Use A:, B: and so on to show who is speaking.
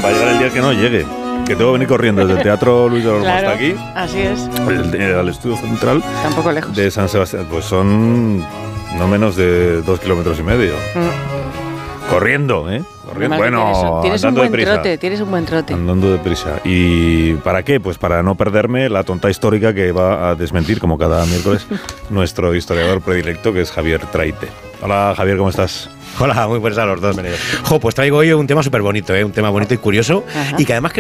A: va a llegar el día que no llegue. Que tengo que venir corriendo desde el Teatro Luis de Olmo hasta aquí.
B: Así es.
A: Al estudio central.
B: Tampoco lejos.
A: De San Sebastián. Pues son no menos de 2,5 kilómetros. Corriendo, ¿eh? Corriendo. Bueno,
B: tienes un buen trote.
A: Andando deprisa. ¿Y para qué? Pues para no perderme la tonta histórica que va a desmentir, como cada miércoles, nuestro historiador predilecto, que es Javier Traite. Hola, Javier, ¿cómo estás?
C: Hola, muy buenas a los dos. Pues traigo hoy un tema súper bonito, un tema bonito y curioso. Ajá. Y que además